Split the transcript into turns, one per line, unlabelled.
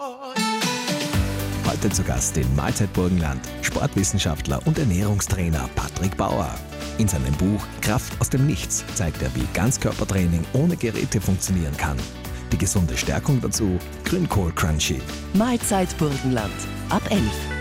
Heute zu Gast in Mahlzeit Burgenland Sportwissenschaftler und Ernährungstrainer Patrick Bauer. In seinem Buch Kraft aus dem Nichts zeigt er, wie Ganzkörpertraining ohne Geräte funktionieren kann. Die gesunde Stärkung dazu: Grünkohl Crunchy.
Mahlzeit Burgenland ab 11.